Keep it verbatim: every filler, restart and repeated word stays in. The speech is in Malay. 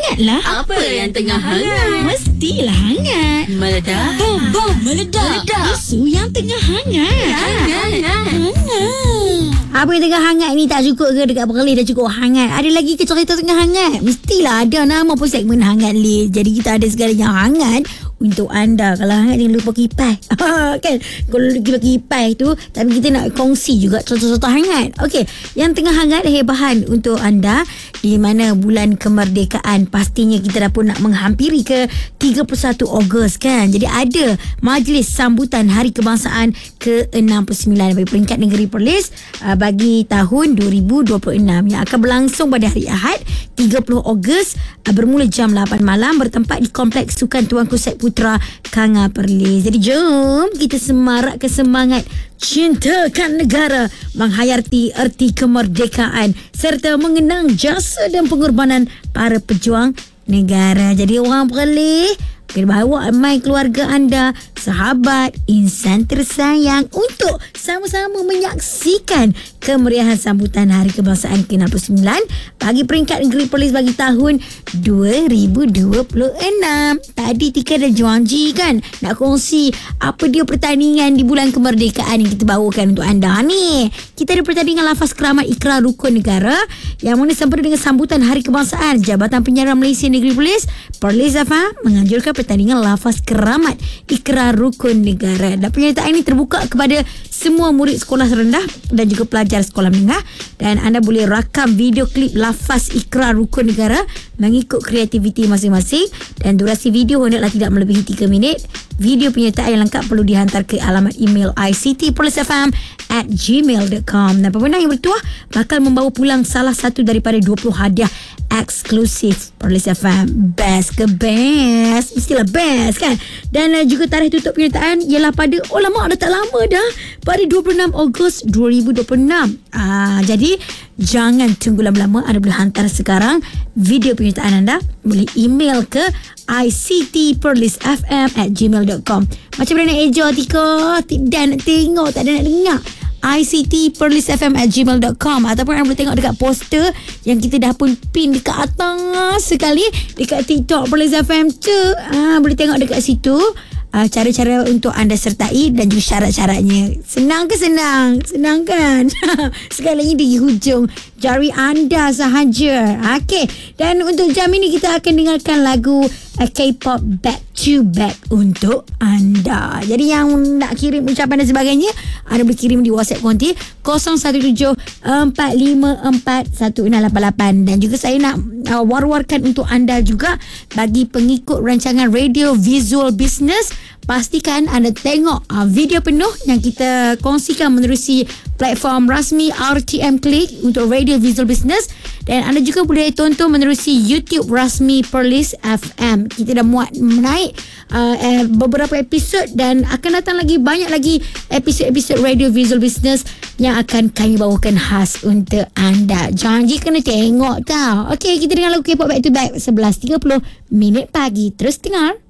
hangat lah. Apa yang tengah hangat? Mestilah hangat. Meledak. Bom, bom, meledak. Meledak. Isu yang tengah hangat. Hangat. Hangat. Apa yang tengah hangat ni tak cukup ke dekat Perlis dah cukup hangat? Ada lagi ke cerita tengah hangat? Mestilah ada nama pun segmen hangat Lis. Jadi kita ada segala yang hangat untuk anda. Kalau hangat jangan lupa kipas. Kan? Kalau lupa kipas tu, tapi kita nak kongsi juga contoh-contoh hangat. Okey, yang tengah hangat hebahan untuk anda di mana bulan kemerdekaan pastinya kita dah pun nak menghampiri ke tiga puluh satu Ogos kan. Jadi ada majlis sambutan Hari Kebangsaan ke enam puluh sembilan bagi peringkat negeri Perlis uh, bagi tahun dua ribu dua puluh enam yang akan berlangsung pada hari Ahad tiga puluh Ogos uh, bermula jam lapan malam bertempat di Kompleks Sukan Tuanku Set Putra Kanga Perlis. Jadi jom kita semarakkan semangat cintakan negara, menghayati erti kemerdekaan serta mengenang jasa dan pengorbanan para pejuang negara. Jadi orang Perlis, kena bawa mai keluarga anda, sahabat, insan tersayang untuk sama-sama menyaksikan kemeriahan sambutan Hari Kebangsaan ke enam puluh sembilan bagi peringkat negeri Perlis bagi tahun dua ribu dua puluh enam. Tadi Tika dah janji kan nak kongsi apa dia pertandingan di bulan kemerdekaan yang kita bawakan untuk anda ni. Kita ada pertandingan lafaz keramat ikrar rukun negara yang mana sempena dengan sambutan Hari Kebangsaan, Jabatan Penyiaran Malaysia Negeri Perlis, Perlis F M menganjurkan pertandingan lafaz keramat ikrar rukun negara. Dan penyertaan ini terbuka kepada semua murid sekolah rendah dan juga pelajar sekolah menengah, dan anda boleh rakam video klip lafaz ikrar rukun negara mengikut kreativiti masing-masing, dan durasi video hendaklah tidak melebihi tiga minit. Video penyertaan yang lengkap perlu dihantar ke alamat email i c t perlis f m at gmail dot com, dan pemenang yang bertuah bakal membawa pulang salah satu daripada dua puluh hadiah eksklusif Perlis F M. Best ke best, mestilah best kan. Dan uh, juga tarikh tutup penyertaan ialah pada, oh lama dah tak lama dah, pada dua puluh enam Ogos dua ribu dua puluh enam. Ah, jadi jangan tunggu lama-lama, anda boleh hantar sekarang video penyertaan anda, boleh email ke i c t perlis f m at gmail dot com. Macam mana nak eja Tika? Tidak nak tengok, tak ada nak dengar. i c t perlis f m at gmail dot com, ataupun anda boleh tengok dekat poster yang kita dah pun pin dekat atas sekali dekat TikTok Perlis F M tu. Ah, boleh tengok dekat situ. Uh, cara-cara untuk anda sertai dan juga syarat-syaratnya. Senang ke senang? Senang kan? Sekali lagi di hujung jari anda sahaja. Okey. Dan untuk jam ini kita akan dengarkan lagu uh, K-pop Back to Back untuk anda. Jadi yang nak kirim ucapan dan sebagainya, anda boleh kirim di WhatsApp konti kosong satu tujuh empat lima empat satu enam lapan lapan. Dan juga saya nak uh, war-warkan untuk anda juga bagi pengikut rancangan Radio Visual Business, pastikan anda tengok uh, video penuh yang kita kongsikan menerusi platform rasmi R T M Click untuk Radio Visual Business, dan anda juga boleh tonton menerusi YouTube rasmi Perlis F M. Kita dah muat menaik uh, eh, beberapa episod, dan akan datang lagi banyak lagi episod-episod Radio Visual Business yang akan kami bawakan khas untuk anda. Janji kena tengok tau. Okey, kita dengar lagu K-pop Back to Back sebelas tiga puluh minit pagi. Terus dengar.